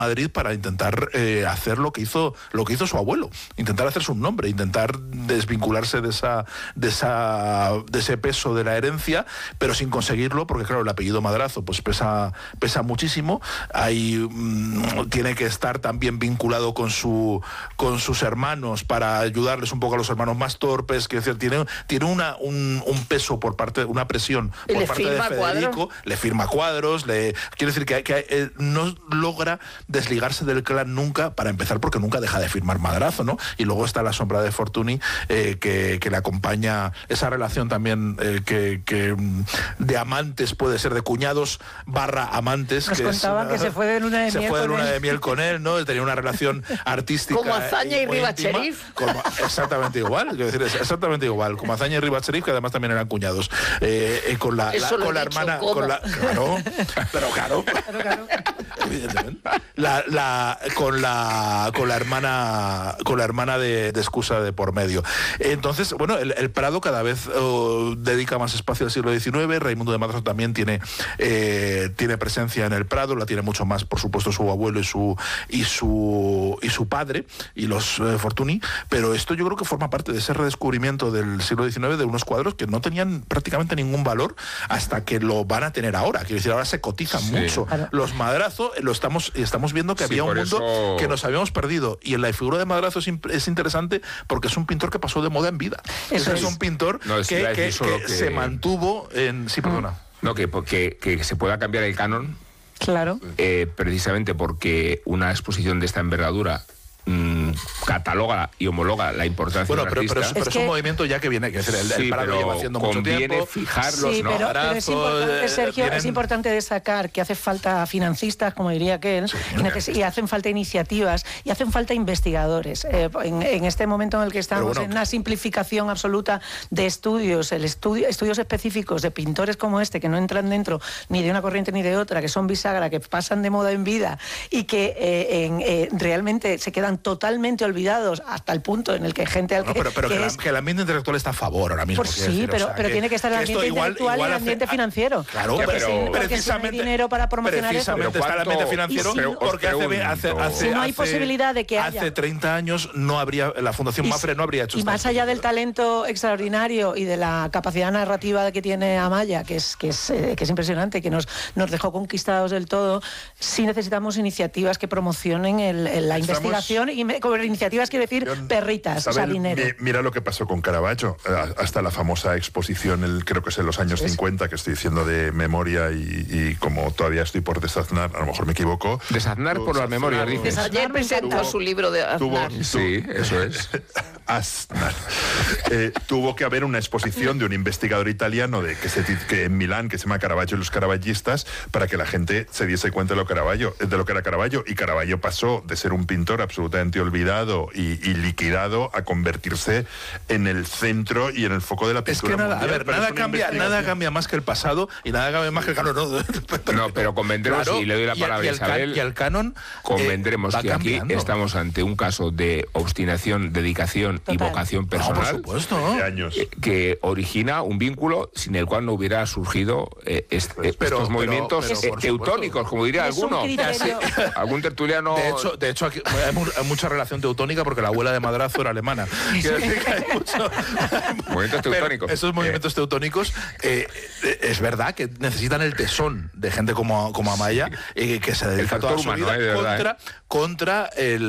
Madrid para intentar hacer lo que hizo su abuelo, intentar hacerse un nombre, intentar desvincularse de ese peso de la herencia, pero sin conseguirlo, porque claro, el apellido Madrazo pues pesa muchísimo. Ahí tiene que estar también vinculado con sus hermanos para ayudarles un poco a los hermanos más torpes, que es decir, tiene un peso por parte, una presión por parte de Federico, le firma cuadros, quiere decir que no logra desligarse del clan nunca, para empezar, porque nunca deja de firmar Madrazo, ¿no? Y luego está la sombra de Fortuny, que le acompaña, esa relación también que de amantes, puede ser de cuñados / amantes. Nos contaban que se fue de luna de miel con él, ¿no? Tenía una relación artística como Azaña y Rivas Cherif. Exactamente igual, quiero decir, exactamente igual, como Azaña y Rivas Cherif, que además también eran cuñados. Con la hermana, claro. Evidentemente. Con la hermana de excusa de por medio. Entonces, bueno, el Prado cada vez dedica más espacio al siglo XIX. Raimundo de Madrazo también tiene presencia en el Prado, la tiene mucho más, por supuesto, su abuelo y su padre, y los Fortuny, pero esto yo creo que forma parte de ese redescubrimiento del siglo XIX de unos cuadros que no tenían prácticamente ningún valor hasta que lo van a tener ahora. Quiero decir, ahora se cotizan mucho. Claro. Los Madrazo, estamos viendo que había un mundo que nos habíamos perdido, y en la figura de Madrazo es interesante porque es un pintor que pasó de moda en vida. Eso es un pintor que se mantuvo en... Sí, perdona. No, que se pueda cambiar el canon. Claro. Precisamente porque una exposición de esta envergadura cataloga y homologa la importancia del artista. Pero es un movimiento ya que viene, que el Prado lleva haciendo mucho tiempo. Fijar los pero es importante, Sergio, es importante destacar que hace falta financistas, como diría aquel, y hacen falta iniciativas, y hacen falta investigadores. En este momento en el que estamos, en una simplificación absoluta de estudios, estudios específicos de pintores como este, que no entran dentro ni de una corriente ni de otra, que son bisagra, que pasan de moda en vida, y que realmente se quedan totalmente olvidados hasta el punto en el que gente que el ambiente intelectual está a favor ahora mismo. Pues sí, pero tiene que estar el ambiente intelectual y el ambiente financiero. Claro, porque si no hay dinero para promocionar eso. Precisamente está el ambiente financiero, porque no hay posibilidad de que haya. Hace 30 años no habría, la Fundación Mapfre no habría hecho esto. Y más allá del talento extraordinario y de la capacidad narrativa que tiene Amaya, que es impresionante, que nos dejó conquistados del todo, sí necesitamos iniciativas que promocionen la investigación. Y con iniciativas quiero decir perritas, o sea, dinero. Mira lo que pasó con Caravaggio, hasta la famosa exposición, creo que es en los años 50, que estoy diciendo de memoria, y como todavía estoy por desaznar, a lo mejor me equivoco. Desaznar por la memoria, dices. Ayer presentó su libro de Aznar. Sí, eso es. Aznar. Tuvo que haber una exposición de un investigador italiano que en Milán, que se llama Caravaggio y los caravallistas, para que la gente se diese cuenta de lo que era Caravaggio, y Caravaggio pasó de ser un pintor absolutamente olvidado y liquidado a convertirse en el centro y en el foco de la pintura mundial. Nada cambia más que el pasado, y nada cambia más que el canon. No, pero convendremos, y le doy la palabra a Isabel, y el canon convendremos que cambiando. Aquí estamos ante un caso de obstinación, dedicación y vocación personal, por supuesto, que origina un vínculo sin el cual no hubiera surgido estos movimientos teutónicos, como diría alguno. Algún tertuliano. De hecho aquí hay mucha relación teutónica, porque la abuela de Madrazo era alemana. Quiero decir que hay movimientos teutónicos. Esos movimientos teutónicos es verdad que necesitan el tesón de gente como Amaya, que se dedica toda su vida contra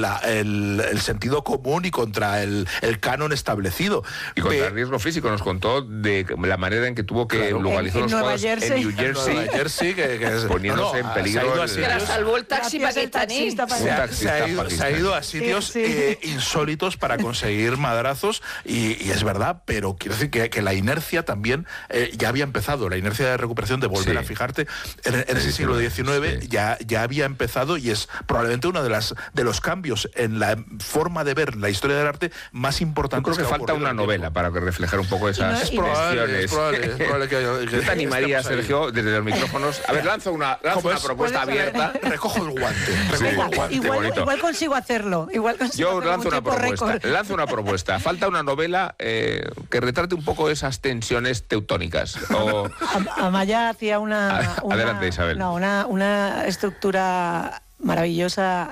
el sentido común y contra el canon establecido. Y contra el riesgo físico. Nos contó de la manera en que tuvo que localizar los cuadros en New Jersey, poniéndose en peligro. Salvó el taxi pakistaní. Se ha ido a sitios insólitos para conseguir madrazos, y es verdad, pero quiero decir que la inercia también ya había empezado, la inercia de recuperación, de volver a fijarte en ese siglo XIX ya había empezado, y es probablemente uno de los cambios en la forma de ver la historia del arte más importantes. Yo creo que falta una novela para reflejar un poco esas es probable que yo te animaría, Sergio, desde los micrófonos. A ver, lanza una propuesta abierta. Recojo el guante. Igual consigo hacerlo. Yo lanzo una propuesta. Falta una novela que retrate un poco esas tensiones teutónicas. Amaya hacía adelante, Isabel. Una estructura maravillosa